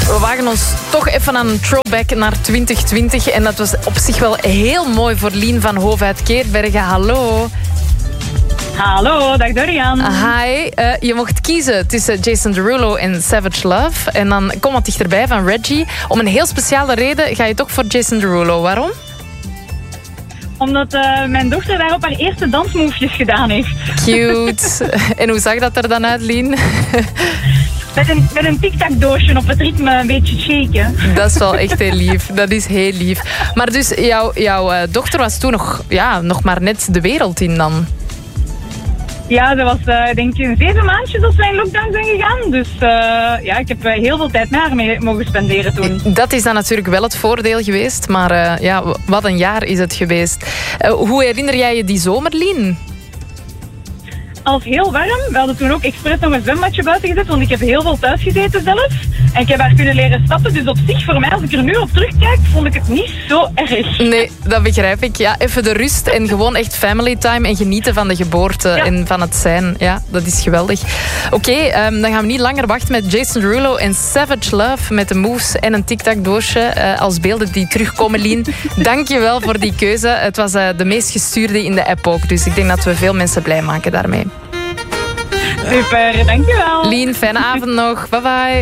We wagen ons toch even aan een throwback naar 2020. En dat was op zich wel heel mooi voor Lien van Hoof uit Keerbergen. Hallo. Hallo, dag Dorian. Hi. Je mocht kiezen tussen Jason Derulo en Savage Love. En dan kom wat dichterbij van Reggie. Om een heel speciale reden ga je toch voor Jason Derulo. Waarom? Omdat mijn dochter daarop haar eerste dansmovejes gedaan heeft. Cute. En hoe zag dat er dan uit, Lien? Met een tic-tac-doosje op het ritme een beetje shaken. Dat is wel echt heel lief. Dat is heel lief. Maar dus jouw dochter was toen nog maar net de wereld in dan? Ja, ze was denk ik 7 maandjes als wij in lockdown zijn gegaan. Dus ik heb heel veel tijd met haar mee mogen spenderen toen. Dat is dan natuurlijk wel het voordeel geweest. Maar wat een jaar is het geweest. Hoe herinner jij je die zomer, Lien? Als heel warm. We hadden toen ook expres nog een zwembadje buiten gezet, want ik heb heel veel thuis gezeten zelf. En ik heb haar kunnen leren stappen. Dus op zich, voor mij, als ik er nu op terugkijk, vond ik het niet zo erg. Nee, dat begrijp ik. Ja, even de rust en gewoon echt family time en genieten van de geboorte en van het zijn. Ja, dat is geweldig. Oké, dan gaan we niet langer wachten met Jason Derulo en Savage Love met de moves en een tic-tac-doosje als beelden die terugkomen, Lien. Dank je wel voor die keuze. Het was de meest gestuurde in de app ook. Dus ik denk dat we veel mensen blij maken daarmee. Super, dankjewel. Lien, fijne avond nog. Bye bye.